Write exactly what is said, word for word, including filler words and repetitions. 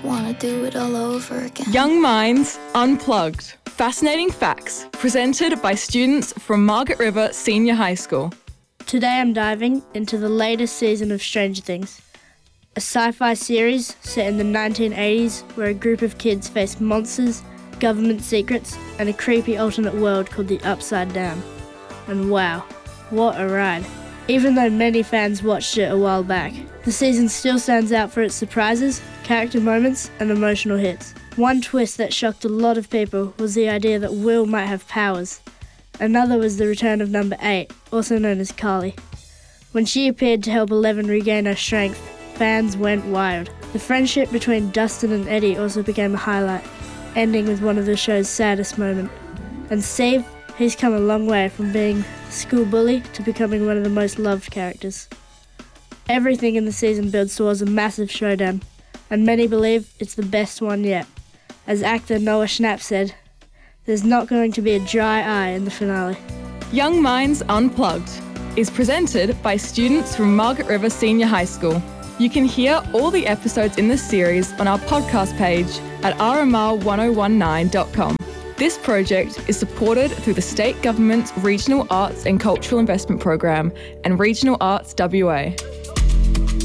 wanna do it all over again. Young Minds Unplugged. Fascinating facts presented by students from Margaret River Senior High School. Today I'm diving into the latest season of Stranger Things, a sci-fi series set in the nineteen eighties where a group of kids face monsters, government secrets, and a creepy alternate world called the Upside Down. And wow, what a ride. Even though many fans watched it a while back, the season still stands out for its surprises, character moments, and emotional hits. One twist that shocked a lot of people was the idea that Will might have powers. Another was the return of number eight, also known as Carly. When she appeared to help Eleven regain her strength, fans went wild. The friendship between Dustin and Eddie also became a highlight, ending with one of the show's saddest moments. And Steve, he's come a long way from being the school bully to becoming one of the most loved characters. Everything in the season builds towards a massive showdown, and many believe it's the best one yet. As actor Noah Schnapp said, there's not going to be a dry eye in the finale. Young Minds Unplugged is presented by students from Margaret River Senior High School. You can hear all the episodes in this series on our podcast page at r m r one oh one nine dot com. This project is supported through the State Government's Regional Arts and Cultural Investment Program and Regional Arts W A.